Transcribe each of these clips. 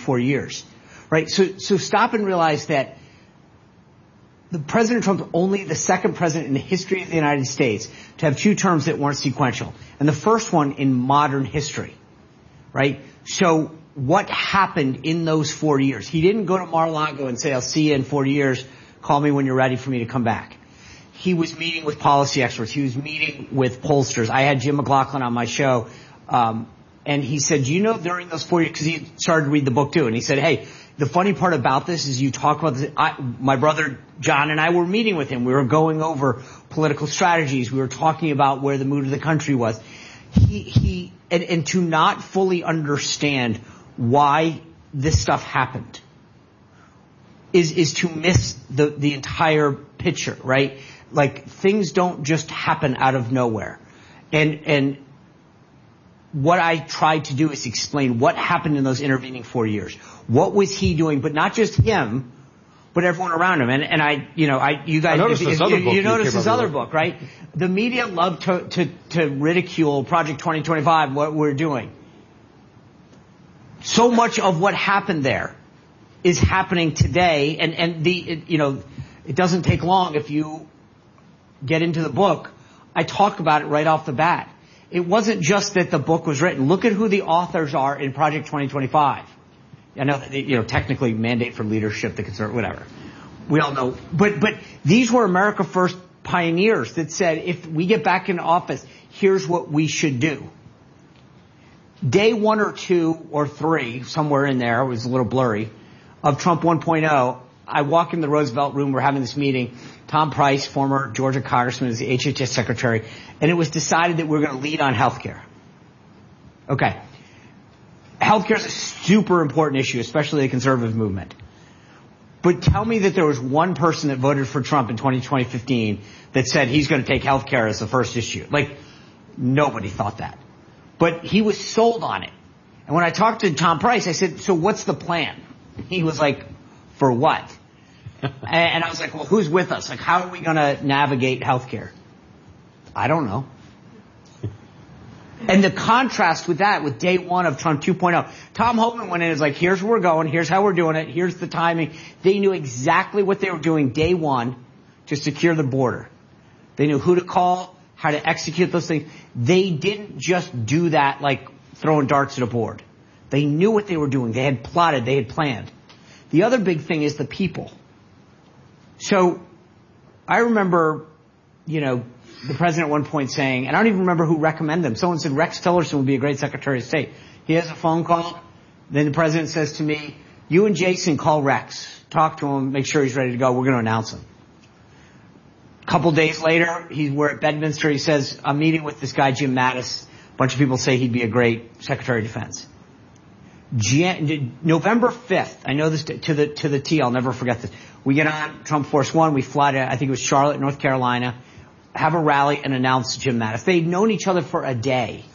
4 years, right? So stop and realize that President Trump's only the second president in the history of the United States to have 2 terms that weren't sequential. And the first one in modern history, right? So what happened in those 4 years? He didn't go to Mar-a-Lago and say, I'll see you in 4 years. Call me when you're ready for me to come back. He was meeting with policy experts. He was meeting with pollsters. I had Jim McLaughlin on my show. And he said, during those 4 years, because he started to read the book too, and he said, hey, the funny part about this is you talk about this. My brother John and I were meeting with him. We were going over political strategies. We were talking about where the mood of the country was. And to not fully understand why this stuff happened is to miss the entire picture, right? Like, things don't just happen out of nowhere. And what I tried to do is explain what happened in those intervening 4 years. What was he doing? But not just him, but everyone around him. You guys noticed this other book, right? The media loved to ridicule Project 2025, what we're doing. So much of what happened there is happening today, it doesn't take long. If you get into the book, I talk about it right off the bat. It wasn't just that the book was written. Look at who the authors are in Project 2025. I know, technically mandate for leadership, the conservative, whatever. We all know. But these were America First pioneers that said, if we get back in office, here's what we should do. Day 1 or 2 or 3, somewhere in there, it was a little blurry, of Trump 1.0, I walk in the Roosevelt room, we're having this meeting. Tom Price, former Georgia congressman, is the HHS secretary, and it was decided that we're going to lead on health care. Okay. Healthcare is a super important issue, especially the conservative movement. But tell me that there was one person that voted for Trump in 2015 that said he's going to take healthcare as the first issue. Like, nobody thought that. But he was sold on it. And when I talked to Tom Price, I said, so what's the plan? He was like, for what? And I was like, well, who's with us? Like, how are we going to navigate healthcare? I don't know. And the contrast with that, with day 1 of Trump 2.0, Tom Homan went in and was like, here's where we're going, here's how we're doing it, here's the timing. They knew exactly what they were doing day 1 to secure the border. They knew who to call, how to execute those things. They didn't just do that like throwing darts at a board. They knew what they were doing. They had plotted, they had planned. The other big thing is the people. So I remember, the president at one point saying, and I don't even remember who recommended him. Someone said Rex Tillerson would be a great Secretary of State. He has a phone call. Then the president says to me, you and Jason call Rex. Talk to him. Make sure he's ready to go. We're going to announce him. A couple days later, we're at Bedminster. He says, I'm meeting with this guy, Jim Mattis. A bunch of people say he'd be a great Secretary of Defense. November 5th, I know this to the T, I'll never forget this. We get on Trump Force One, we fly to, I think it was Charlotte, North Carolina, have a rally and announce Jim Mattis. They'd known each other for a day.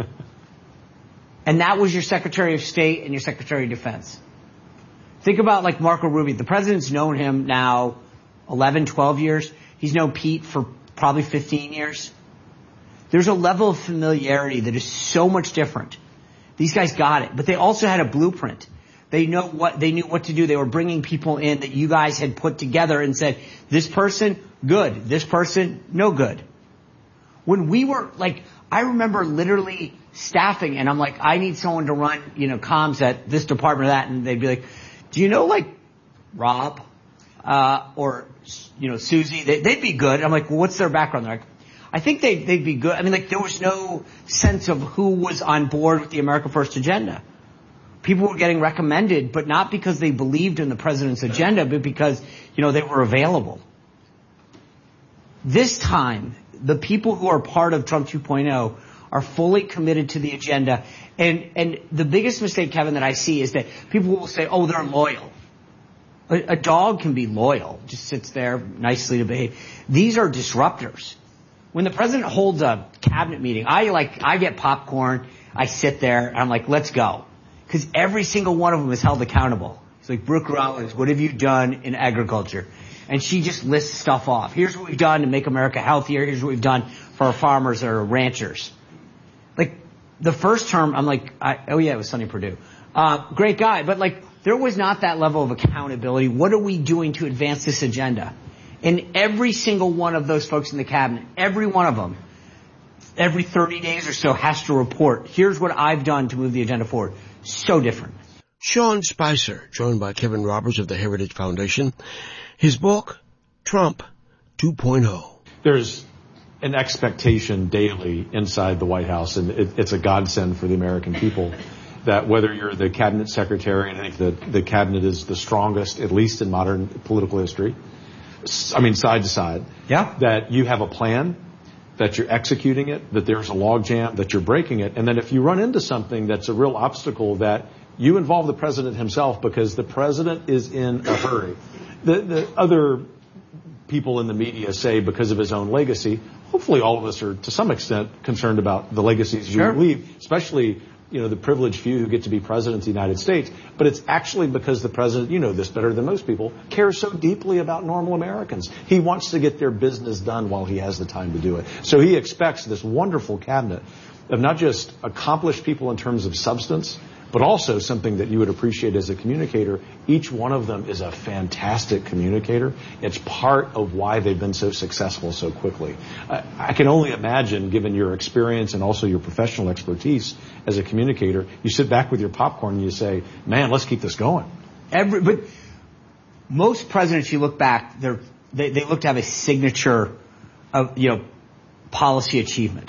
And that was your Secretary of State and your Secretary of Defense. Think about like Marco Rubio. The president's known him now 11, 12 years. He's known Pete for probably 15 years. There's a level of familiarity that is so much different. These guys got it, but they also had a blueprint. They knew what to do. They were bringing people in that you guys had put together and said, this person, good. This person, no good. When we were like, I remember literally staffing and I'm like, I need someone to run, comms at this department or that. And they'd be like, do you know like Rob, or, Susie? They'd be good. I'm like, well, what's their background? They're like, I think they'd be good. I mean, like, there was no sense of who was on board with the America First agenda. People were getting recommended, but not because they believed in the president's agenda, but because, they were available. This time, the people who are part of Trump 2.0 are fully committed to the agenda. And the biggest mistake, Kevin, that I see is that people will say, oh, they're loyal. A dog can be loyal, just sits there nicely to behave. These are disruptors. When the president holds a cabinet meeting, I get popcorn, I sit there, and I'm like, let's go. Because every single one of them is held accountable. It's like, Brooke Rollins, what have you done in agriculture? And she just lists stuff off. Here's what we've done to make America healthier. Here's what we've done for our farmers or ranchers. Like, the first term, I'm like, it was Sonny Perdue. Great guy. But like, there was not that level of accountability. What are we doing to advance this agenda? And every single one of those folks in the cabinet, every one of them, every 30 days or so has to report, here's what I've done to move the agenda forward. So different. Sean Spicer, joined by Kevin Roberts of the Heritage Foundation. His book, Trump 2.0. There's an expectation daily inside the White House, and it's a godsend for the American people, that whether you're the cabinet secretary, and I think that the cabinet is the strongest, at least in modern political history, I mean, side to side, that you have a plan, that you're executing it, that there's a logjam, that you're breaking it, and then if you run into something that's a real obstacle, that you involve the president himself, because the president is in a hurry. The other people in the media say because of his own legacy. Hopefully all of us are to some extent concerned about the legacies you leave, especially, you know, the privileged few who get to be president of the United States. But it's actually because the president, you know this better than most people, cares so deeply about normal Americans. He wants to get their business done while he has the time to do it. So he expects this wonderful cabinet of not just accomplished people in terms of substance, but also something that you would appreciate as a communicator. Each one of them is a fantastic communicator. It's part of why they've been so successful so quickly. I can only imagine, given your experience and also your professional expertise as a communicator, you sit back with your popcorn and you say, man, let's keep this going. But most presidents, you look back, they look to have a signature of, you know, policy achievement.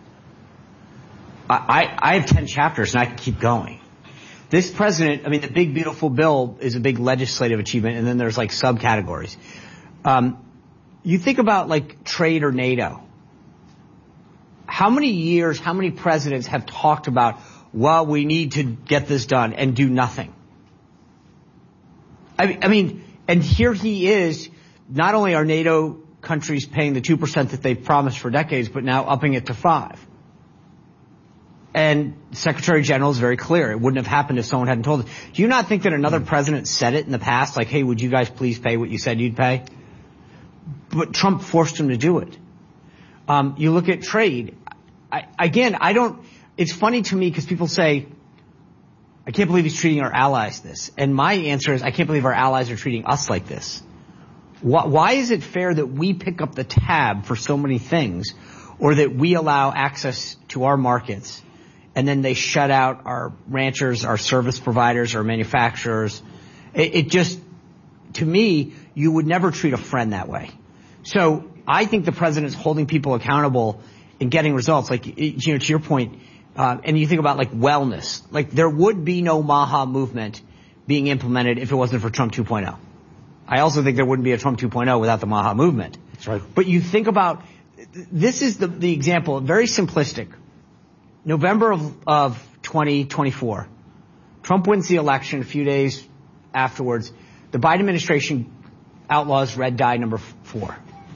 I have 10 chapters and I can keep going. This president, I mean, the big beautiful bill is a big legislative achievement, and then there's like subcategories. You think about like trade or NATO. How many years, how many presidents have talked about, well, we need to get this done, and do nothing? I mean, and here he is, not only are NATO countries paying the 2% that they've promised for decades, but now upping it to 5%. And Secretary General is very clear. It wouldn't have happened if someone hadn't told us. Do you not think that another president said it in the past, like, hey, would you guys please pay what you said you'd pay? But Trump forced him to do it. You look at trade. It's funny to me because people say, I can't believe he's treating our allies this. And my answer is, I can't believe our allies are treating us like this. Why is it fair that we pick up the tab for so many things, or that we allow access to our markets, and then they shut out our ranchers, our service providers, our manufacturers? It just, to me, you would never treat a friend that way. So I think the president's holding people accountable and getting results. Like, you know, to your point, and you think about like wellness, like there would be no MAHA movement being implemented if it wasn't for Trump 2.0. I also think there wouldn't be a Trump 2.0 without the MAHA movement. That's right. But you think about, this is the example, very simplistic. November of 2024, Trump wins the election. A few days afterwards, the Biden administration outlaws red dye number 4.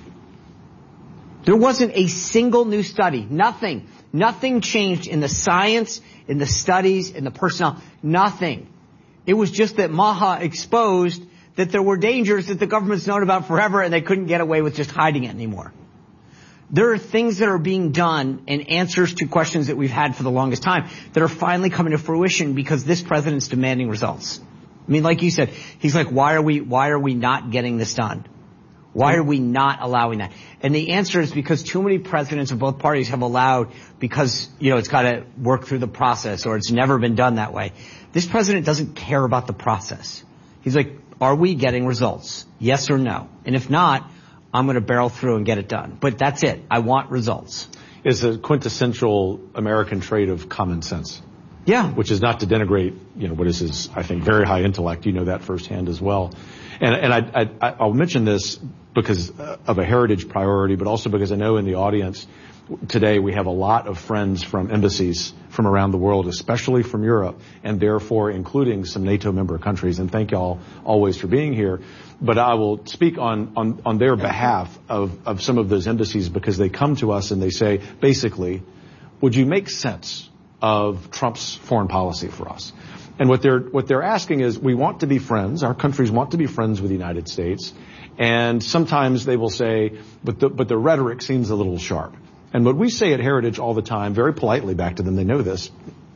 There wasn't a single new study. Nothing. Nothing changed in the science, in the studies, in the personnel. Nothing. It was just that MAHA exposed that there were dangers that the government's known about forever, and they couldn't get away with just hiding it anymore. There are things that are being done and answers to questions that we've had for the longest time that are finally coming to fruition because this president's demanding results. I mean, like you said, he's like, why are we not getting this done? Why are we not allowing that? And the answer is because too many presidents of both parties have allowed, because, you know, it's got to work through the process, or it's never been done that way. This president doesn't care about the process. He's like, are we getting results? Yes or no? And if not, I'm going to barrel through and get it done. But that's it. I want results. It's a quintessential American trait of common sense. Yeah. Which is not to denigrate, you know, what is his, I think, very high intellect. You know that firsthand as well. And I'll mention this because of a heritage priority, but also because I know in the audience today we have a lot of friends from embassies from around the world, especially from Europe, and therefore including some NATO member countries. And thank y'all always for being here. But I will speak on their behalf of some of those embassies, because they come to us and they say, basically, would you make sense of Trump's foreign policy for us? And what they're asking is, we want to be friends. Our countries want to be friends with the United States. And sometimes they will say, but the rhetoric seems a little sharp. And what we say at Heritage all the time, very politely back to them, they know this,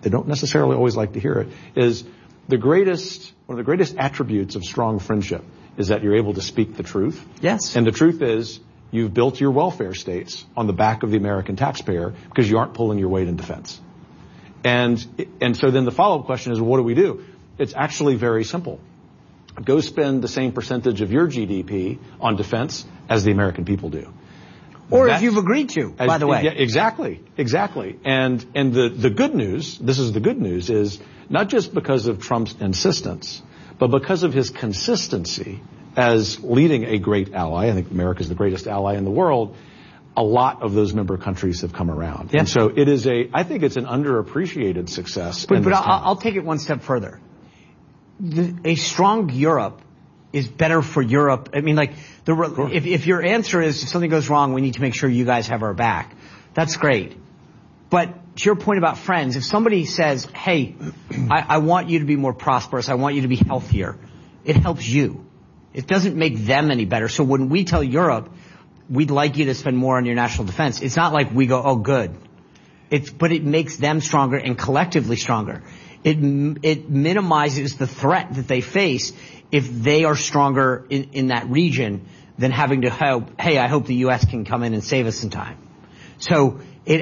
they don't necessarily always like to hear it, is one of the greatest attributes of strong friendship is that you're able to speak the truth. Yes. And the truth is, you've built your welfare states on the back of the American taxpayer because you aren't pulling your weight in defense. And so then the follow-up question is, what do we do? It's actually very simple. Go spend the same percentage of your GDP on defense as the American people do. Or as you've agreed to, by the way. Yeah, exactly. And the good news, this is the good news, is not just because of Trump's insistence, but because of his consistency as leading a great ally. I think America's the greatest ally in the world. A lot of those member countries have come around. Yeah. And so I think it's an underappreciated success. But I'll take it one step further. A strong Europe is better for Europe. I mean, like, if your answer is if something goes wrong, we need to make sure you guys have our back, that's great. But to your point about friends, if somebody says, hey, I want you to be more prosperous, I want you to be healthier, it helps you. It doesn't make them any better. So when we tell Europe, we'd like you to spend more on your national defense, it's not like we go, oh, good. But it makes them stronger and collectively stronger. It minimizes the threat that they face if they are stronger in that region than having to hope, hey, I hope the U.S. can come in and save us in time. So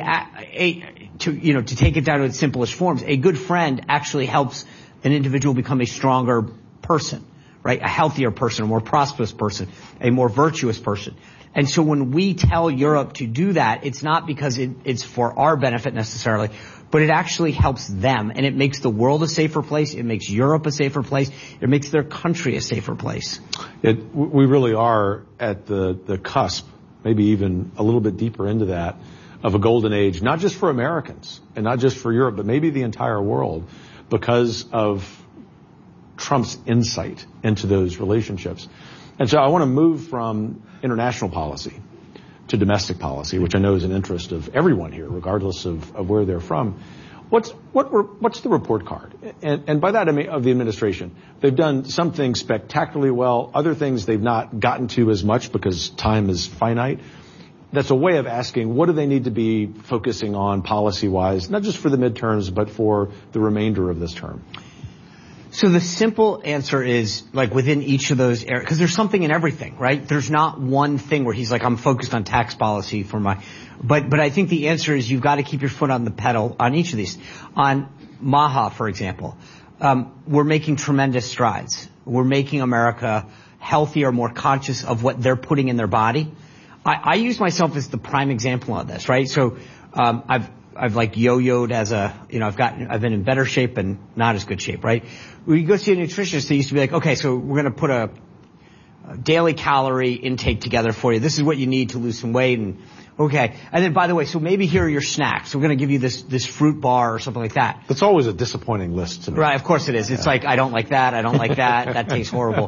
to take it down to its simplest forms, a good friend actually helps an individual become a stronger person, right? A healthier person, a more prosperous person, a more virtuous person. And so when we tell Europe to do that, it's not because it's for our benefit necessarily, but it actually helps them, and it makes the world a safer place. It makes Europe a safer place. It makes their country a safer place. We really are at the cusp, maybe even a little bit deeper into that, of a golden age, not just for Americans and not just for Europe, but maybe the entire world, because of Trump's insight into those relationships. And so I want to move from international policy to domestic policy, which I know is an interest of everyone here, regardless of where they're from. What's the report card? And by that I mean of the administration. They've done some things spectacularly well, other things they've not gotten to as much because time is finite. That's a way of asking, what do they need to be focusing on policy-wise, not just for the midterms, but for the remainder of this term? So the simple answer is, like, within each of those areas, because there's something in everything, right? There's not one thing where he's like, I'm focused on tax policy for but I think the answer is you've got to keep your foot on the pedal on each of these. On MAHA, for example, we're making tremendous strides. We're making America healthier, more conscious of what they're putting in their body. I use myself as the prime example on this, right? So, I've like yo-yoed I've been in better shape and not as good shape, right? We go see a nutritionist, they used to be like, okay, so we're going to put a daily calorie intake together for you. This is what you need to lose some weight, and okay. And then, by the way, so maybe here are your snacks. We're going to give you this fruit bar or something like that. That's always a disappointing list to me. Right, of course it is. It's like, I don't like that, that tastes horrible.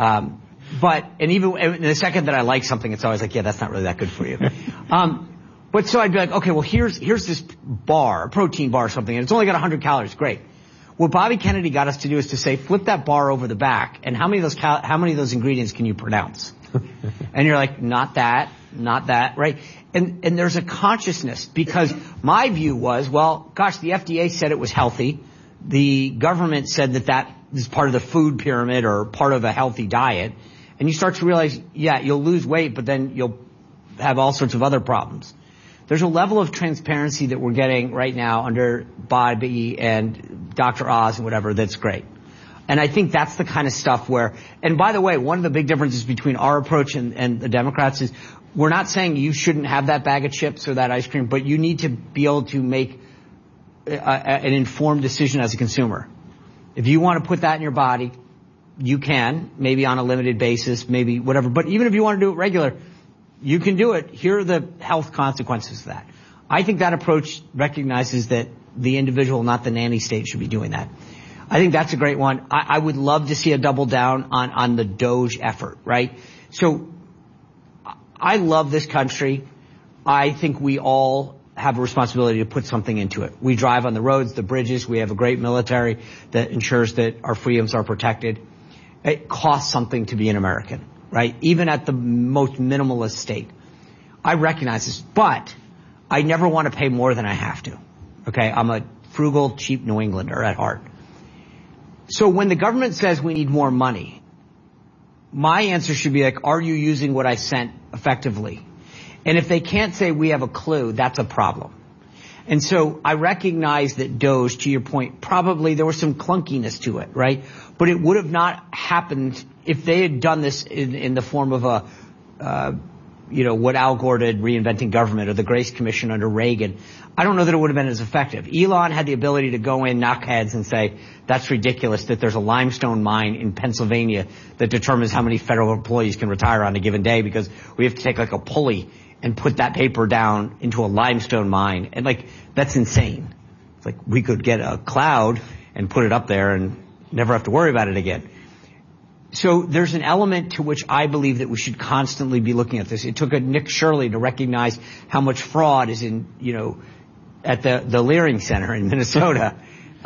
And even the second that I like something, it's always like, yeah, that's not really that good for you. But so I'd be like, okay, well, here's this bar, a protein bar or something, and it's only got 100 calories. Great. What Bobby Kennedy got us to do is to say, flip that bar over the back, and how many of those ingredients can you pronounce? And you're like, not that, right? And there's a consciousness, because my view was, well, gosh, the FDA said it was healthy. The government said that is part of the food pyramid or part of a healthy diet. And you start to realize, yeah, you'll lose weight, but then you'll have all sorts of other problems. There's a level of transparency that we're getting right now under Bobby and Dr. Oz and whatever that's great. And I think that's the kind of stuff where, and by the way, one of the big differences between our approach and the Democrats is we're not saying you shouldn't have that bag of chips or that ice cream, but you need to be able to make an informed decision as a consumer. If you want to put that in your body, you can, maybe on a limited basis, maybe whatever. But even if you want to do it regular, you can do it. Here are the health consequences of that. I think that approach recognizes that the individual, not the nanny state, should be doing that. I think that's a great one. I would love to see a double down on the DOGE effort, right? So I love this country. I think we all have a responsibility to put something into it. We drive on the roads, the bridges. We have a great military that ensures that our freedoms are protected. It costs something to be an American, right? Even at the most minimalist state. I recognize this, but I never want to pay more than I have to. Okay? I'm a frugal, cheap New Englander at heart. So when the government says we need more money, my answer should be like, are you using what I sent effectively? And if they can't say we have a clue, that's a problem. And so I recognize that DOGE, to your point, probably there was some clunkiness to it, right? But it would have not happened if they had done this in the form of what Al Gore did, reinventing government, or the Grace Commission under Reagan. I don't know that it would have been as effective. Elon had the ability to go in, knock heads, and say, that's ridiculous that there's a limestone mine in Pennsylvania that determines how many federal employees can retire on a given day because we have to take like a pulley and put that paper down into a limestone mine. And like, that's insane. It's like we could get a cloud and put it up there and never have to worry about it again. So there's an element to which I believe that we should constantly be looking at this. It took a Nick Shirley to recognize how much fraud is in, at the Leering Center in Minnesota.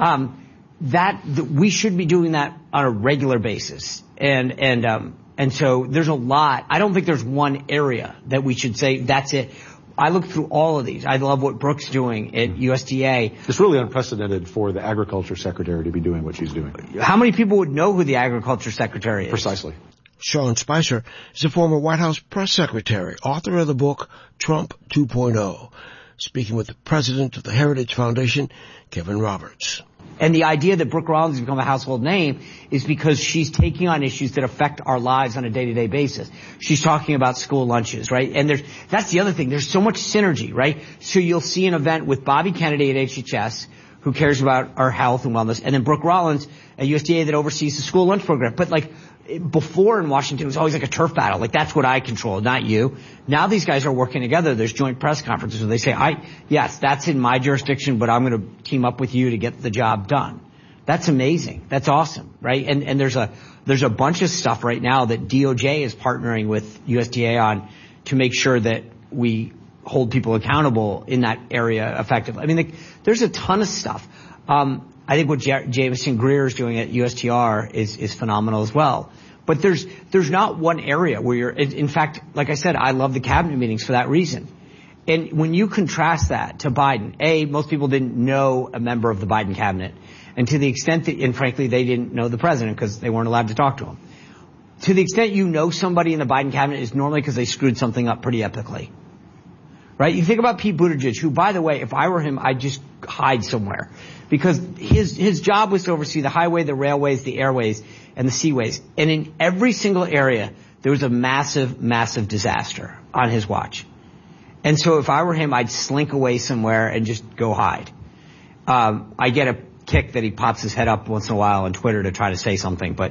That we should be doing that on a regular basis. And so there's a lot. I don't think there's one area that we should say that's it. I look through all of these. I love what Brooke's doing at USDA. It's really unprecedented for the Agriculture Secretary to be doing what she's doing. How many people would know who the Agriculture Secretary is? Precisely. Sean Spicer is a former White House press secretary, author of the book Trump 2.0, speaking with the president of the Heritage Foundation, Kevin Roberts. And the idea that Brooke Rollins has become a household name is because she's taking on issues that affect our lives on a day-to-day basis. She's talking about school lunches, right? And that's the other thing. There's so much synergy, right? So you'll see an event with Bobby Kennedy at HHS, who cares about our health and wellness, and then Brooke Rollins at USDA that oversees the school lunch program. But like, before in Washington, it was always like a turf battle. Like, that's what I control, not you. Now these guys are working together. There's joint press conferences where they say, yes, that's in my jurisdiction, but I'm going to team up with you to get the job done. That's amazing. That's awesome, right? And there's a bunch of stuff right now that DOJ is partnering with USDA on to make sure that we hold people accountable in that area effectively. I mean, there's a ton of stuff. I think what Jameson Greer is doing at USTR is phenomenal as well. But there's not one area where in fact, like I said, I love the cabinet meetings for that reason. And when you contrast that to Biden, most people didn't know a member of the Biden cabinet. And to the extent that, and frankly, they didn't know the president because they weren't allowed to talk to him. To the extent you know somebody in the Biden cabinet is normally because they screwed something up pretty epically. Right? You think about Pete Buttigieg, who, by the way, if I were him, I'd just hide somewhere. Because his job was to oversee the highway, the railways, the airways, and the seaways. And in every single area, there was a massive, massive disaster on his watch. And so if I were him, I'd slink away somewhere and just go hide. I get a kick that he pops his head up once in a while on Twitter to try to say something. But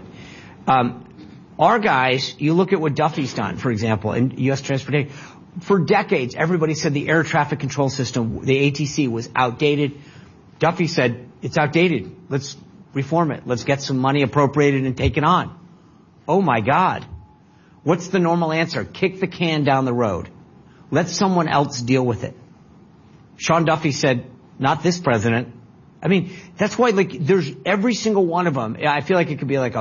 our guys, you look at what Duffy's done, for example, in U.S. transportation. For decades, everybody said the air traffic control system, the ATC, was outdated. Duffy said, it's outdated. Let's reform it. Let's get some money appropriated and take it on. Oh, my God. What's the normal answer? Kick the can down the road. Let someone else deal with it. Sean Duffy said, not this president. I mean, that's why, like, there's every single one of them. I feel like it could be like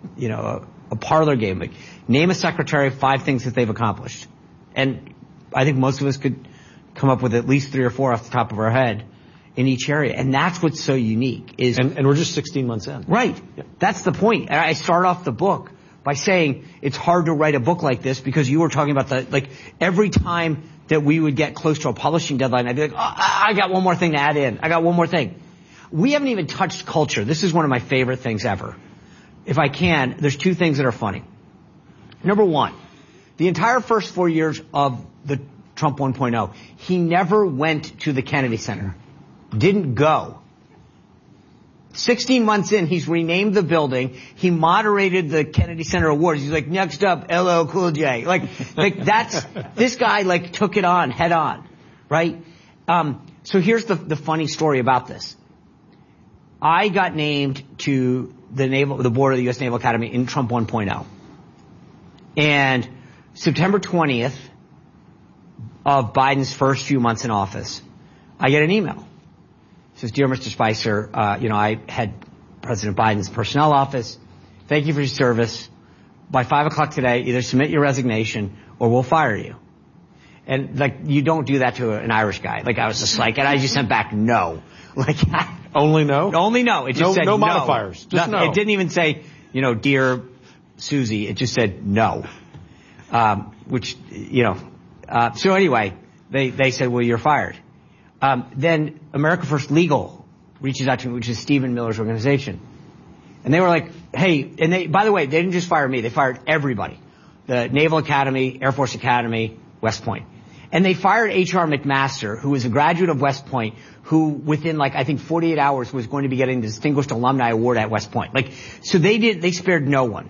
a parlor game. Like, name a secretary, 5 things that they've accomplished. And I think most of us could come up with at least 3 or 4 off the top of our head in each area. And that's what's so unique is. And we're just 16 months in. Right. Yeah. That's the point. And I start off the book by saying it's hard to write a book like this because you were talking about every time that we would get close to a publishing deadline, I'd be like, I got one more thing to add in. I got one more thing. We haven't even touched culture. This is one of my favorite things ever. If I can, there's 2 things that are funny. Number 1, the entire first 4 years of the Trump 1.0, he never went to the Kennedy Center. Didn't go. 16 months in, he's renamed the building. He moderated the Kennedy Center Awards. He's like, next up, LL Cool J. Like that's, this guy took it on head on, right? So here's the funny story about this. I got named to the board of the U.S. Naval Academy in Trump 1.0. And September 20th of Biden's first few months in office, I get an email. It says, Dear Mr. Spicer, I had President Biden's personnel office. Thank you for your service. By 5 o'clock today, either submit your resignation or we'll fire you. And you don't do that to an Irish guy. I was just and I just sent back no. Only no? Only no. It just said no. No modifiers. Just no. It didn't even say, dear Susie. It just said no. So anyway, they said, well, you're fired. Then America First Legal reaches out to me, which is Stephen Miller's organization. And they were like, hey, and by the way, they didn't just fire me. They fired everybody. The Naval Academy, Air Force Academy, West Point. And they fired H.R. McMaster, who was a graduate of West Point, who within 48 hours was going to be getting the Distinguished Alumni Award at West Point. So they spared no one.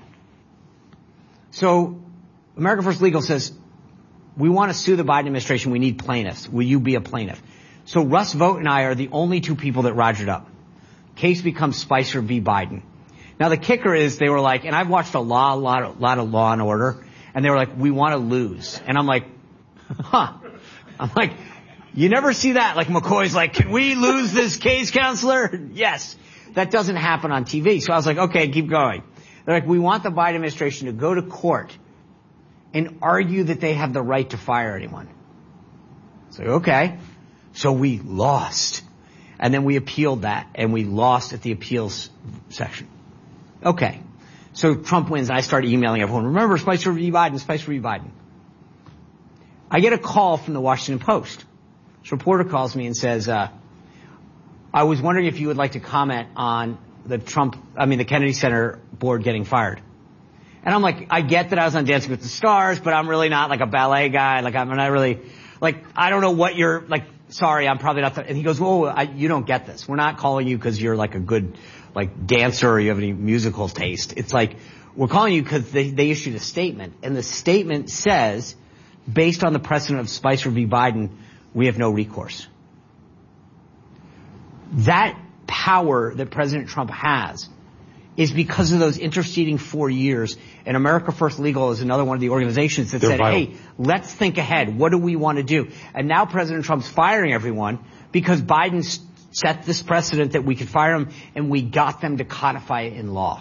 So America First Legal says, we want to sue the Biden administration. We need plaintiffs. Will you be a plaintiff? So Russ Vought and I are the only two people that rogered up. Case becomes Spicer v. Biden. Now the kicker is they were like, and I've watched a lot of Law and Order, and they were like, we want to lose. And I'm like, I'm like, you never see that. Like McCoy's like, can we lose this case, counselor? Yes. That doesn't happen on TV. So I was like, okay, keep going. They're like, we want the Biden administration to go to court and argue that they have the right to fire anyone. So okay. So we lost. And then we appealed that, and we lost at the appeals section. Okay. So Trump wins, and I start emailing everyone. Remember, Spicer v. Biden, Spicer v. Biden. I get a call from the Washington Post. This reporter calls me and says, I was wondering if you would like to comment on the Kennedy Center board getting fired. And I'm like, I get that I was on Dancing with the Stars, but I'm really not like a ballet guy. I'm not really, I don't know what you're, sorry, I'm probably not. And he goes, whoa, you don't get this. We're not calling you because you're a good, dancer or you have any musical taste. It's we're calling you because they issued a statement. And the statement says, based on the precedent of Spicer v. Biden, we have no recourse. That power that President Trump has is because of those interceding 4 years. And America First Legal is another one of the organizations that said, hey, let's think ahead. What do we want to do? And now President Trump's firing everyone because Biden set this precedent that we could fire him, and we got them to codify it in law.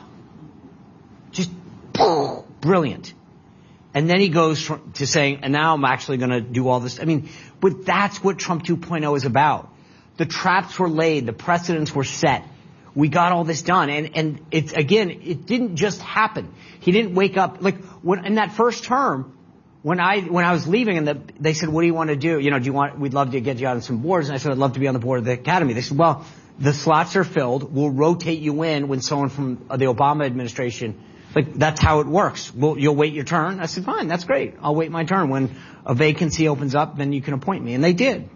Just brilliant. And then he goes to saying, and now I'm actually going to do all this. But that's what Trump 2.0 is about. The traps were laid. The precedents were set. We got all this done. And it didn't just happen. He didn't wake up. In that first term, when I was leaving and they said, what do you want to do? We'd love to get you on some boards. And I said, I'd love to be on the board of the Academy. They said, well, the slots are filled. We'll rotate you in when someone from the Obama administration, that's how it works. You'll wait your turn. I said, fine, that's great. I'll wait my turn. When a vacancy opens up, then you can appoint me. And they did.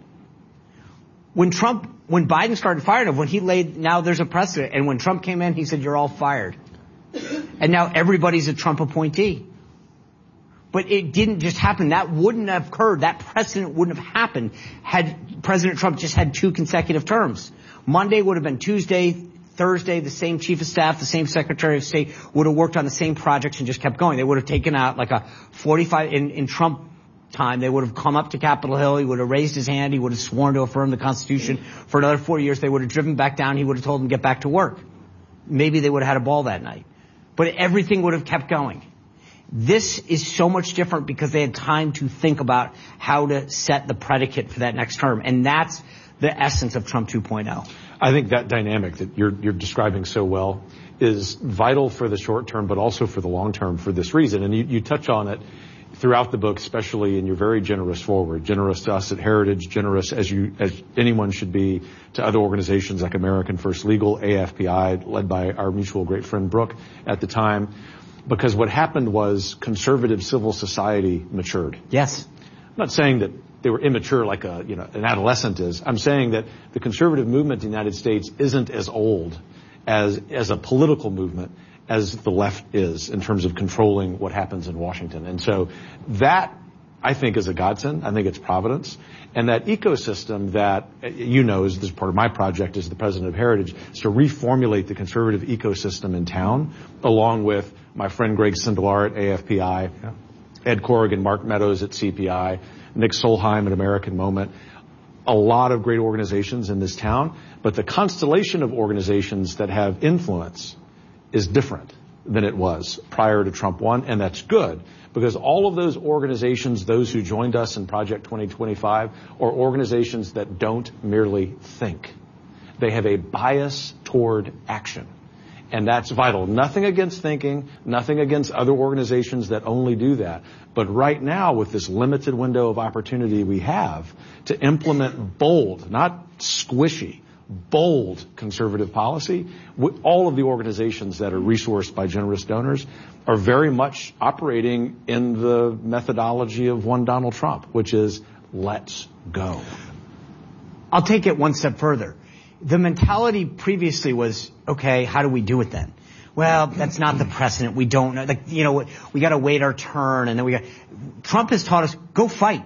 When Biden started firing him, now there's a precedent. And when Trump came in, he said, you're all fired. And now everybody's a Trump appointee. But it didn't just happen. That wouldn't have occurred. That precedent wouldn't have happened had President Trump just had 2 consecutive terms. Monday would have been Tuesday, Thursday, the same chief of staff, the same secretary of state would have worked on the same projects and just kept going. They would have taken out a 45 in Trump time. They would have come up to Capitol Hill. He would have raised his hand. He would have sworn to affirm the Constitution for another 4 years. They would have driven back down. He would have told them to get back to work. Maybe they would have had a ball that night. But everything would have kept going. This is so much different because they had time to think about how to set the predicate for that next term. And that's the essence of Trump 2.0. I think that dynamic that you're describing so well is vital for the short term, but also for the long term for this reason. And you touch on it throughout the book, especially in your very generous forward, generous to us at Heritage, generous as anyone should be to other organizations like American First Legal, AFPI, led by our mutual great friend Brooke at the time. Because what happened was conservative civil society matured. Yes. I'm not saying that they were immature like an adolescent is. I'm saying that the conservative movement in the United States isn't as old as a political movement as the left is in terms of controlling what happens in Washington. And so that, I think, is a godsend. I think it's providence. And that ecosystem that, is this part of my project as the president of Heritage, is to reformulate the conservative ecosystem in town, along with my friend Greg Sindelar at AFPI, Ed Corrigan, Mark Meadows at CPI, Nick Solheim at American Moment. A lot of great organizations in this town, but the constellation of organizations that have influence is different than it was prior to Trump 1, and that's good. Because all of those organizations, those who joined us in Project 2025, are organizations that don't merely think. They have a bias toward action. And that's vital. Nothing against thinking, nothing against other organizations that only do that. But right now, with this limited window of opportunity we have to implement bold, not squishy, bold conservative policy, all of the organizations that are resourced by generous donors are very much operating in the methodology of one Donald Trump, which is let's go. I'll take it one step further. The mentality previously was, okay, how do we do it then? Well, that's not the precedent. We don't know. Like, you know, we got to wait our turn, and then Trump has taught us, go fight.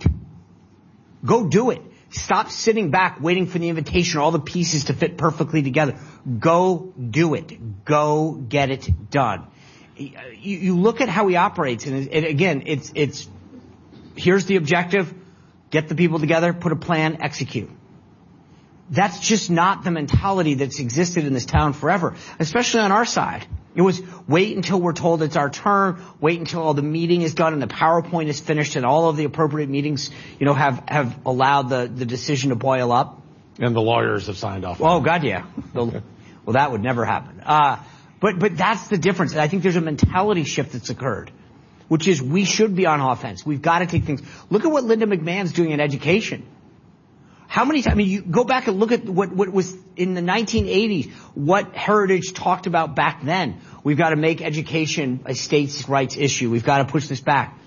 Go do it. Stop sitting back waiting for the invitation or all the pieces to fit perfectly together. Go do it. Go get it done. You look at how he operates, and again, it's here's the objective, get the people together, put a plan, execute. That's just not the mentality that's existed in this town forever, especially on our side. It was wait until we're told it's our turn, wait until all the meeting is done and the PowerPoint is finished and all of the appropriate meetings, you know, have allowed the decision to boil up. And the lawyers have signed off. Oh, God, yeah. Well, that would never happen. But that's the difference. And I think there's a mentality shift that's occurred, which is we should be on offense. We've got to take things. Look at what Linda McMahon's doing in education. How many times, I mean, you go back and look at what was in the 1980s, what Heritage talked about back then. We've got to make education a states' rights issue. We've got to push this back.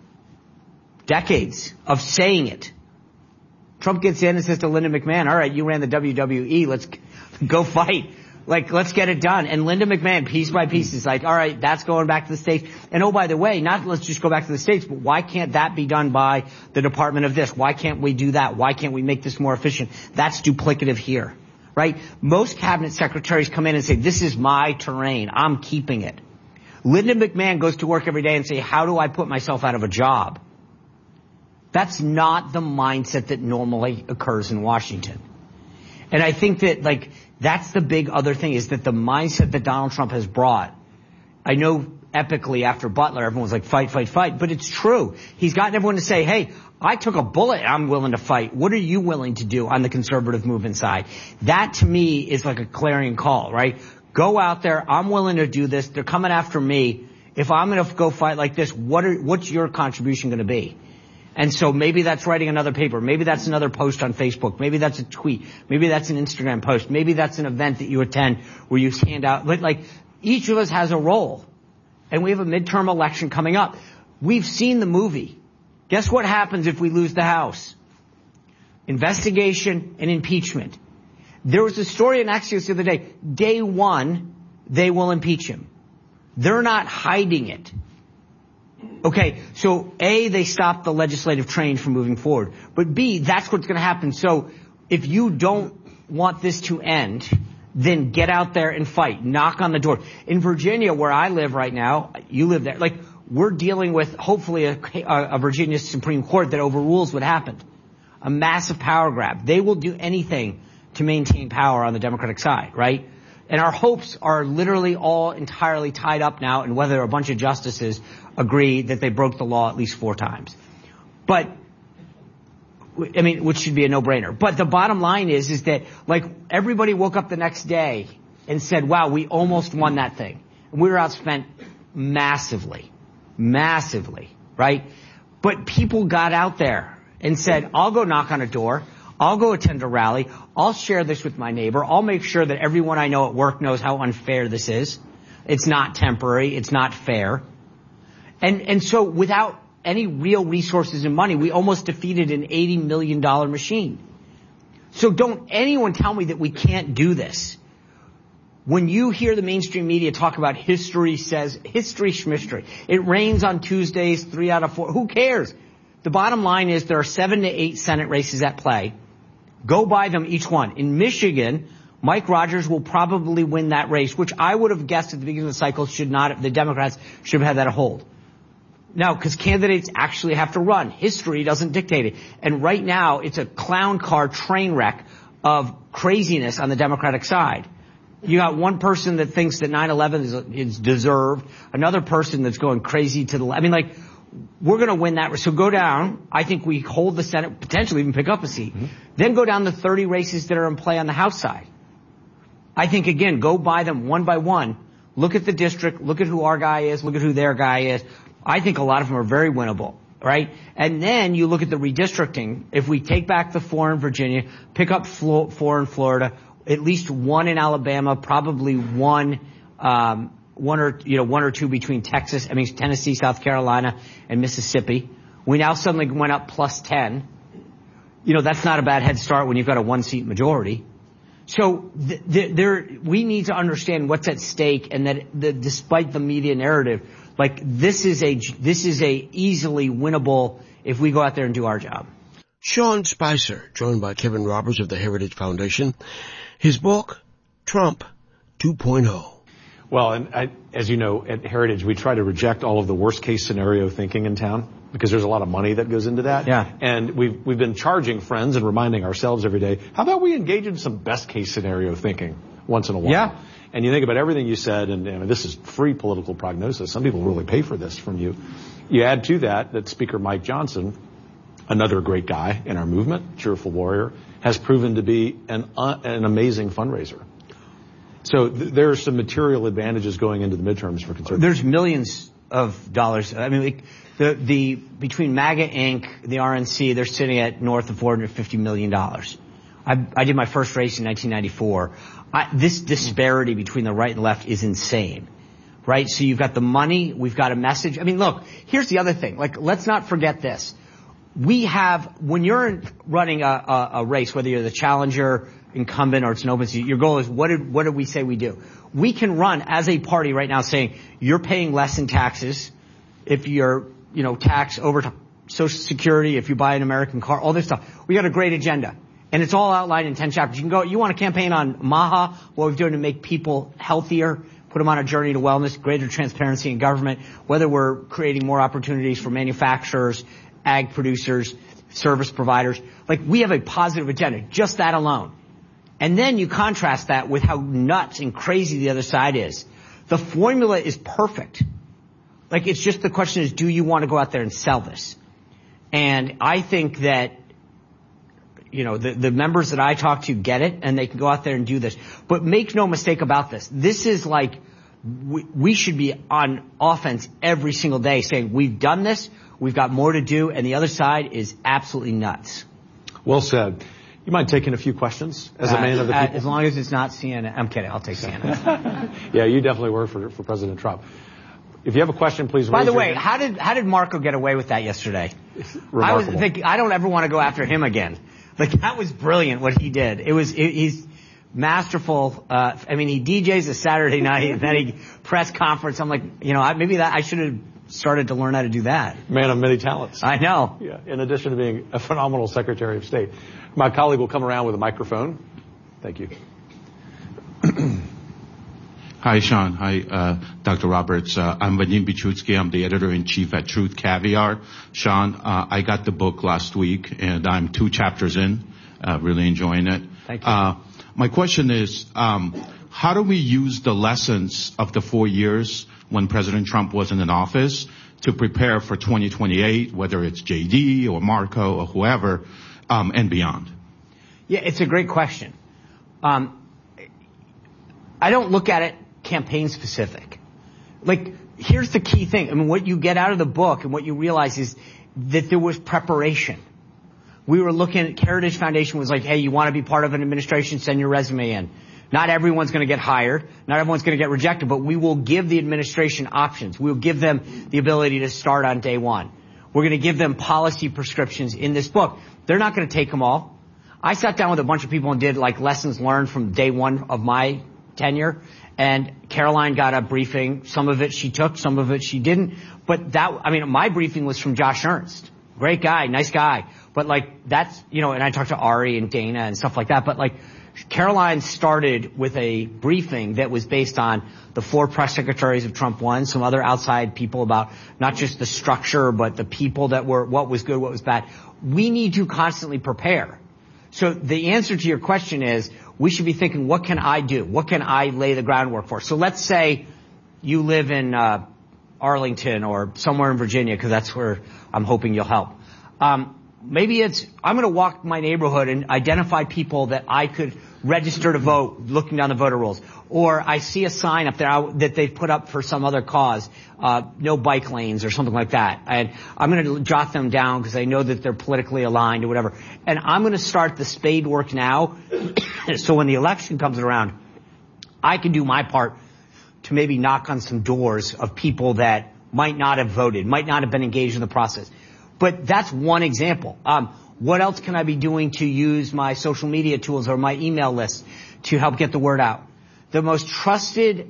Decades of saying it. Trump gets in and says to Linda McMahon, all right, you ran the WWE, let's go fight. Like, let's get it done. And Linda McMahon, piece by piece, is like, all right, that's going back to the states. And oh, by the way, not let's just go back to the states, but why can't that be done by the Department of this? Why can't we do that? Why can't we make this more efficient? That's duplicative here, right? Most cabinet secretaries come in and say, this is my terrain. I'm keeping it. Linda McMahon goes to work every day and say, how do I put myself out of a job? That's not the mindset that normally occurs in Washington. And I think that, like, that's the big other thing, is that the mindset that Donald Trump has brought. I know epically after Butler, everyone was like, fight, fight, fight. But it's true. He's gotten everyone to say, hey, I took a bullet. I'm willing to fight. What are you willing to do on the conservative movement side? That, to me, is like a clarion call, right? Go out there. I'm willing to do this. They're coming after me. If I'm going to go fight like this, what's your contribution going to be? And so maybe that's writing another paper. Maybe that's another post on Facebook. Maybe that's a tweet. Maybe that's an Instagram post. Maybe that's an event that you attend where you hand out. But, like, each of us has a role. And we have a midterm election coming up. We've seen the movie. Guess what happens if we lose the House? Investigation and impeachment. There was a story in Axios the other day. Day one, they will impeach him. They're not hiding it. Okay, so A, they stopped the legislative train from moving forward. But B, that's what's going to happen. So if you don't want this to end, then get out there and fight. Knock on the door. In Virginia, where I live right now, you live there, like, we're dealing with hopefully a Virginia Supreme Court that overrules what happened. A massive power grab. They will do anything to maintain power on the Democratic side, right? And our hopes are literally all entirely tied up now in whether a bunch of justices agree that they broke the law at least 4 times. But, I mean, which should be a no-brainer. But the bottom line is that, like, everybody woke up the next day and said, wow, we almost won that thing. And we were outspent massively, right? But people got out there and said, I'll go knock on a door. I'll go attend a rally. I'll share this with my neighbor. I'll make sure that everyone I know at work knows how unfair this is. It's not temporary. It's not fair. And so without any real resources and money, we almost defeated an $80 million machine. So don't anyone tell me that we can't do this. When you hear the mainstream media talk about history says, history schmistery, it rains on Tuesdays, 3 out of 4. Who cares? The bottom line is there are 7 to 8 Senate races at play. Go by them, each one. In Michigan, Mike Rogers will probably win that race, which I would have guessed at the beginning of the cycle the Democrats should have had that hold. Now, because candidates actually have to run. History doesn't dictate it. And right now, it's a clown car train wreck of craziness on the Democratic side. You got one person that thinks that 9/11 is deserved, another person that's going crazy to the left. I mean, like, we're going to win that. So go down. I think we hold the Senate, potentially even pick up a seat. Mm-hmm. Then go down the 30 races that are in play on the House side. I think, again, go by them one by one. Look at the district. Look at who our guy is. Look at who their guy is. I think a lot of them are very winnable, right? And then you look at the redistricting. If we take back the 4 in Virginia, pick up 4 in Florida, at least 1 in Alabama, probably one or two between Tennessee, South Carolina, and Mississippi. We now suddenly went up plus 10. That's not a bad head start when you've got a 1-seat majority. So we need to understand what's at stake, and that despite the media narrative, like this is a easily winnable if we go out there and do our job. Sean Spicer, joined by Kevin Roberts of the Heritage Foundation. His book, Trump 2.0. Well, and as you know, at Heritage, we try to reject all of the worst case scenario thinking in town, because there's a lot of money that goes into that. Yeah. And we've been charging friends and reminding ourselves every day, how about we engage in some best case scenario thinking once in a while? Yeah. And you think about everything you said, and this is free political prognosis. Some people really pay for this from you. You add to that Speaker Mike Johnson, another great guy in our movement, cheerful warrior, has proven to be an amazing fundraiser. So there are some material advantages going into the midterms for conservatives. There's millions of dollars. I mean, between MAGA Inc., the RNC, they're sitting at north of $450 million. I did my first race in 1994. This disparity between the right and left is insane, right? So you've got the money, we've got a message. I mean, look, here's the other thing. Like, let's not forget this. When you're running a race, whether you're the challenger, incumbent, or it's an open seat, your goal is what did we say we do? We can run as a party right now saying you're paying less in taxes if you're, tax over Social Security, if you buy an American car, all this stuff. We got a great agenda. And it's all outlined in 10 chapters. You want to campaign on MAHA, what we're doing to make people healthier, put them on a journey to wellness, greater transparency in government, whether we're creating more opportunities for manufacturers, ag producers, service providers. Like, we have a positive agenda, just that alone. And then you contrast that with how nuts and crazy the other side is. The formula is perfect. Like, it's just the question is, do you want to go out there and sell this? And I think that, the members that I talk to get it, and they can go out there and do this. But make no mistake about this. This is like, we should be on offense every single day saying, we've done this, we've got more to do, and the other side is absolutely nuts. Well said. You mind taking a few questions as a man of the people? As long as it's not CNN. I'm kidding. I'll take CNN. Yeah, you definitely work for President Trump. If you have a question, please raise your hand. By the way, how did Marco get away with that yesterday? Remarkable. I was thinking, I don't ever want to go after him again. Like, that was brilliant what he did. He's masterful. He DJs a Saturday night, and then he press conference. I'm like, maybe I should have started to learn how to do that. Man of many talents. I know. Yeah. In addition to being a phenomenal Secretary of State. My colleague will come around with a microphone. Thank you. Hi, Sean. Hi, Dr. Roberts. I'm Vadim Bichutsky. I'm the editor-in-chief at Truth Caviar. Sean, I got the book last week, and I'm 2 chapters in. Really enjoying it. Thank you. My question is, how do we use the lessons of the 4 years when President Trump wasn't in office to prepare for 2028, whether it's JD or Marco or whoever, and beyond? Yeah, it's a great question. I don't look at it campaign specific. Like, here's the key thing. What you get out of the book and what you realize is that there was preparation. We were looking at, Heritage Foundation was like, hey, you want to be part of an administration, send your resume in. Not everyone's going to get hired. Not everyone's going to get rejected, but we will give the administration options. We'll give them the ability to start on day one. We're going to give them policy prescriptions in this book. They're not going to take them all. I sat down with a bunch of people and did like lessons learned from day one of my tenure. And Caroline got a briefing. Some of it she took, some of it she didn't. But my briefing was from Josh Ernst. Great guy, nice guy. But that's, and I talked to Ari and Dana and stuff like that. But Caroline started with a briefing that was based on the 4 press secretaries of Trump 1, some other outside people about not just the structure, but the people that were, what was good, what was bad. We need to constantly prepare. So the answer to your question is, we should be thinking, what can I do? What can I lay the groundwork for? So let's say you live in Arlington or somewhere in Virginia, because that's where I'm hoping you'll help. Maybe I'm going to walk my neighborhood and identify people that I could register to vote, looking down the voter rolls. Or I see a sign up there that they've put up for some other cause, no bike lanes or something like that. And I'm going to jot them down because I know that they're politically aligned or whatever. And I'm going to start the spade work now so when the election comes around, I can do my part to maybe knock on some doors of people that might not have voted, might not have been engaged in the process. But that's one example. What else can I be doing to use my social media tools or my email list to help get the word out? The most trusted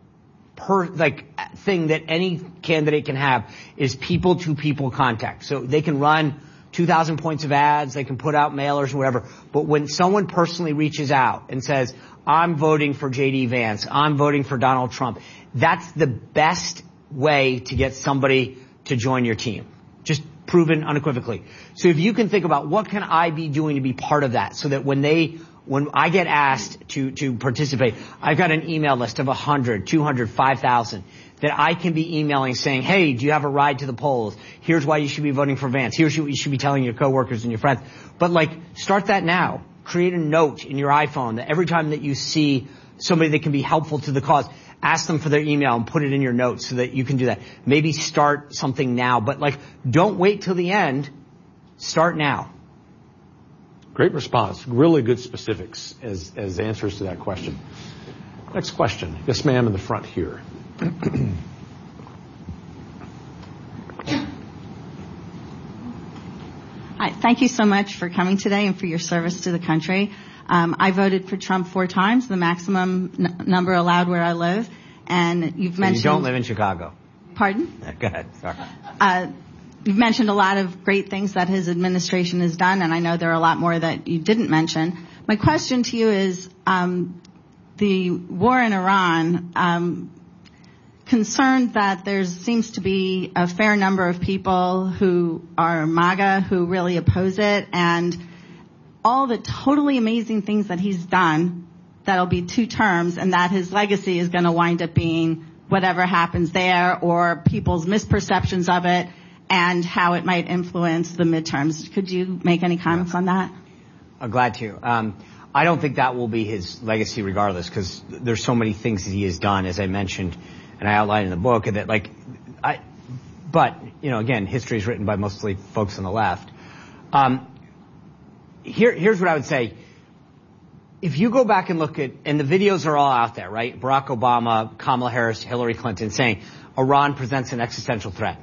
thing that any candidate can have is people-to-people contact. So they can run 2,000 points of ads, they can put out mailers or whatever. But when someone personally reaches out and says, I'm voting for J.D. Vance, I'm voting for Donald Trump, that's the best way to get somebody to join your team. Just proven unequivocally. So if you can think about what can I be doing to be part of that so that when I get asked to participate, I've got an email list of 100, 200, 5,000 that I can be emailing saying, hey, do you have a ride to the polls? Here's why you should be voting for Vance. Here's what you should be telling your coworkers and your friends. But start that now. Create a note in your iPhone that every time that you see somebody that can be helpful to the cause, ask them for their email and put it in your notes so that you can do that. Maybe start something now, but don't wait till the end. Start now. Great response. Really good specifics as answers to that question. Next question. Yes, ma'am, in the front here. Hi, thank you so much for coming today and for your service to the country. I voted for Trump 4 times, the maximum number allowed where I live. And you've mentioned... You don't live in Chicago. Pardon? Go ahead. Sorry. You've mentioned a lot of great things that his administration has done, and I know there are a lot more that you didn't mention. My question to you is, the war in Iran, concerned that there seems to be a fair number of people who are MAGA who really oppose it, and all the totally amazing things that he's done, that'll be 2 terms, and that his legacy is going to wind up being whatever happens there or people's misperceptions of it and how it might influence the midterms. Could you make any comments on that? I'm glad to. I don't think that will be his legacy regardless because there's so many things that he has done, as I mentioned, and I outlined in the book, that but, again, history is written by mostly folks on the left. Here's what I would say. If you go back and look at, and the videos are all out there, right? Barack Obama, Kamala Harris, Hillary Clinton saying Iran presents an existential threat.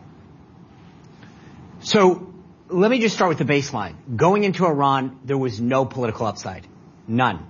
So let me just start with the baseline. Going into Iran, there was no political upside. None.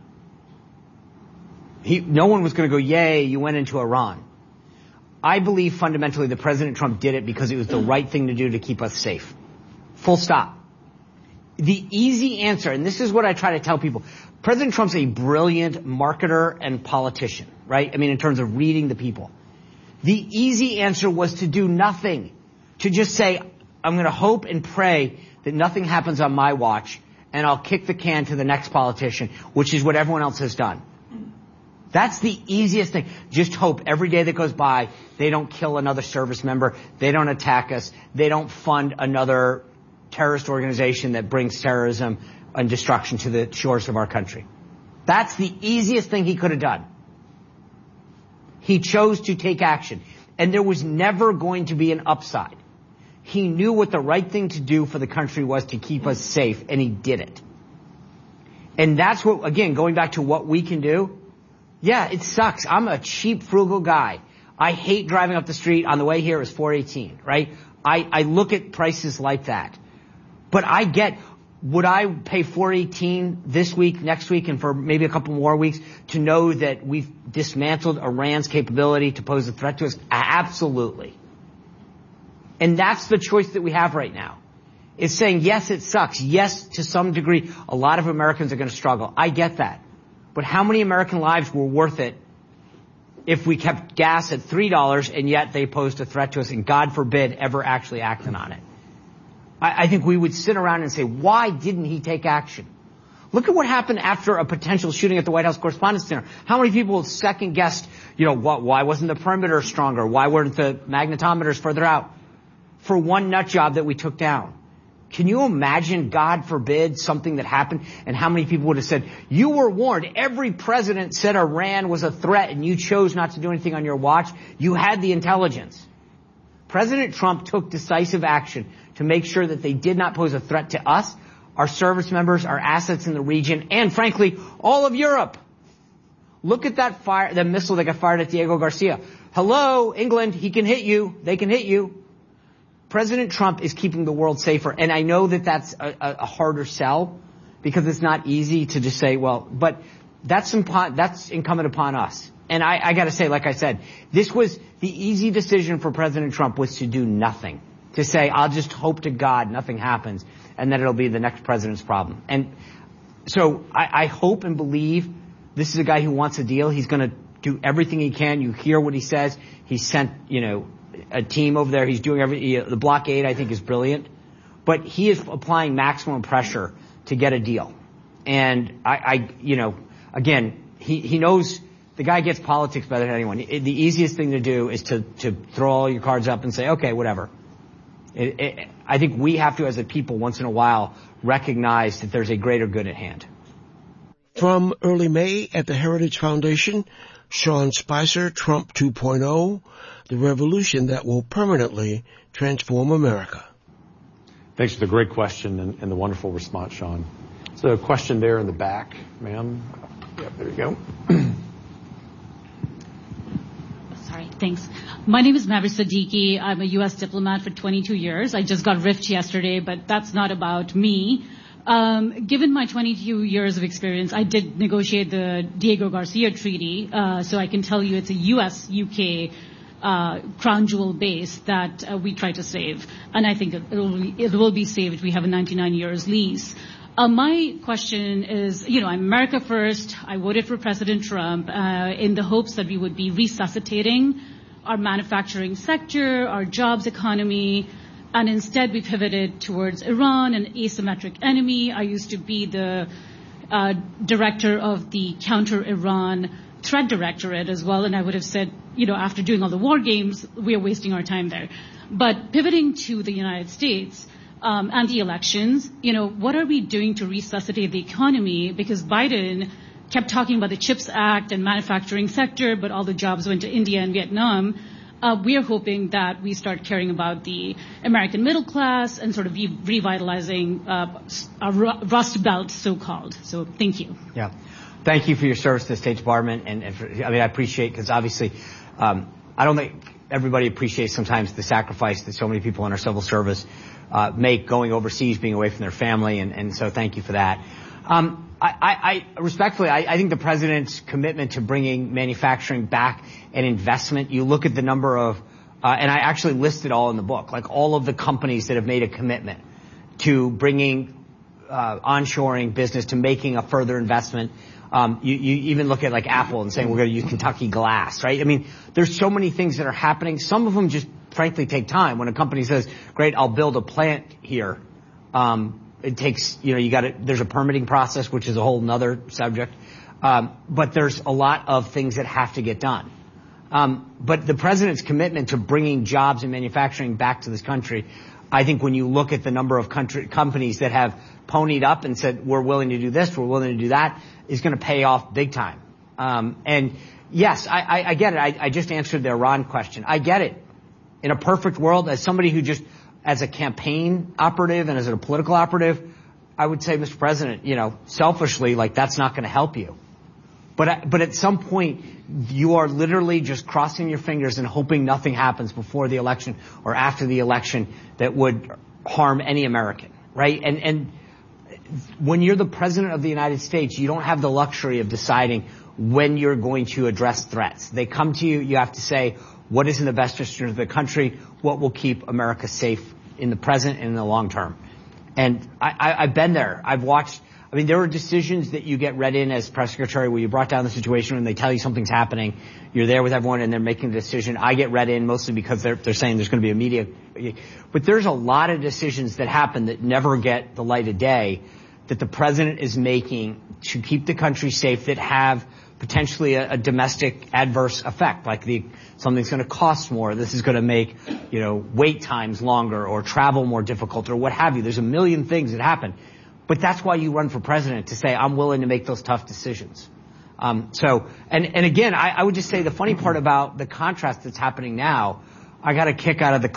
No one was going to go, yay, you went into Iran. I believe fundamentally that President Trump did it because it was the right thing to do to keep us safe. Full stop. The easy answer, and this is what I try to tell people, President Trump's a brilliant marketer and politician, right? I mean, in terms of reading the people. The easy answer was to do nothing. To just say, I'm going to hope and pray that nothing happens on my watch, and I'll kick the can to the next politician, which is what everyone else has done. That's the easiest thing. Just hope every day that goes by, they don't kill another service member, they don't attack us, they don't fund another terrorist organization that brings terrorism and destruction to the shores of our country. That's the easiest thing he could have done. He chose to take action. And there was never going to be an upside. He knew what the right thing to do for the country was to keep us safe, and he did it. And that's what, again, going back to what we can do, yeah, it sucks. I'm a cheap, frugal guy. I hate driving up the street. On the way here it was $4.18, right? I look at prices like that. But I get, would I pay $4.18 this week, next week, and for maybe a couple more weeks to know that we've dismantled Iran's capability to pose a threat to us? Absolutely. And that's the choice that we have right now. It's saying, yes, it sucks. Yes, to some degree, a lot of Americans are going to struggle. I get that. But how many American lives were worth it if we kept gas at $3 and yet they posed a threat to us and, God forbid, ever actually acted on it? I think we would sit around and say, why didn't he take action? Look at what happened after a potential shooting at the White House Correspondents' Dinner. How many people second-guessed, why wasn't the perimeter stronger? Why weren't the magnetometers further out? For one nut job that we took down. Can you imagine, God forbid, something that happened and how many people would have said, you were warned. Every president said Iran was a threat and you chose not to do anything on your watch. You had the intelligence. President Trump took decisive action to make sure that they did not pose a threat to us, our service members, our assets in the region, and frankly, all of Europe. Look at that the missile that got fired at Diego Garcia. Hello, England, he can hit you. They can hit you. President Trump is keeping the world safer. And I know that that's a harder sell because it's not easy to just say, well, but that's incumbent upon us. And I got to say, like I said, this was the easy decision for President Trump was to do nothing. To say, I'll just hope to God nothing happens and that it'll be the next president's problem. And so I hope and believe this is a guy who wants a deal. He's going to do everything he can. You hear what he says. He sent, a team over there. He's doing the blockade, I think, is brilliant. But he is applying maximum pressure to get a deal. And again, he knows the guy gets politics better than anyone. The easiest thing to do is to throw all your cards up and say, okay, whatever. I think we have to, as a people, once in a while, recognize that there's a greater good at hand. From early May at the Heritage Foundation, Sean Spicer, Trump 2.0, the revolution that will permanently transform America. Thanks for the great question and the wonderful response, Sean. So a question there in the back, ma'am. Yep, there you go. Sorry, thanks. My name is Maverick Siddiqui. I'm a U.S. diplomat for 22 years. I just got riffed yesterday, but that's not about me. Given my 22 years of experience, I did negotiate the Diego Garcia Treaty, so I can tell you it's a U.S.-UK crown jewel base that we try to save, and I think it will be saved. We have a 99 years lease. My question is, I'm America First. I voted for President Trump in the hopes that we would be resuscitating our manufacturing sector, our jobs economy, and instead we pivoted towards Iran, an asymmetric enemy. I used to be the director of the Counter-Iran Threat Directorate as well, and I would have said, after doing all the war games, we are wasting our time there. But pivoting to the United States and the elections, what are we doing to resuscitate the economy? Because Biden kept talking about the CHIPS Act and manufacturing sector, but all the jobs went to India and Vietnam. We are hoping that we start caring about the American middle class and sort of revitalizing our Rust Belt, so-called. So thank you. Yeah. Thank you for your service to the State Department. And I appreciate, because obviously, I don't think everybody appreciates sometimes the sacrifice that so many people in our civil service make going overseas, being away from their family. And so thank you for that. I respectfully, I think the president's commitment to bringing manufacturing back and investment, you look at the number of, and I actually listed all in the book, like all of the companies that have made a commitment to bringing onshoring business, to making a further investment. You even look at like Apple and saying we're going to use Kentucky glass, right? I mean, there's so many things that are happening. Some of them just frankly take time. When a company says, great, I'll build a plant here, it takes, there's a permitting process, which is a whole nother subject. But there's a lot of things that have to get done. But the president's commitment to bringing jobs and manufacturing back to this country, I think when you look at the number of companies that have ponied up and said, we're willing to do this, we're willing to do that, is going to pay off big time. And yes, I get it. I just answered the Iran question. I get it. In a perfect world, as somebody who just, as a campaign operative and as a political operative, I would say, Mr. President, selfishly, like that's not going to help you. But at some point, you are literally just crossing your fingers and hoping nothing happens before the election or after the election that would harm any American, right? And when you're the president of the United States, you don't have the luxury of deciding when you're going to address threats. They come to you, you have to say, what is in the best interest of the country? What will keep America safe in the present and in the long term? And I've been there. I've watched. I mean, there are decisions that you get read in as press secretary where you brought down the situation and they tell you something's happening. You're there with everyone and they're making a decision. I get read in mostly because they're saying there's going to be a media. But there's a lot of decisions that happen that never get the light of day that the president is making to keep the country safe, that have potentially a domestic adverse effect, like something's going to cost more. This is going to make, wait times longer or travel more difficult or what have you. There's a million things that happen. But that's why you run for president, to say, I'm willing to make those tough decisions. Again, I would just say the funny part about the contrast that's happening now, I got a kick out of the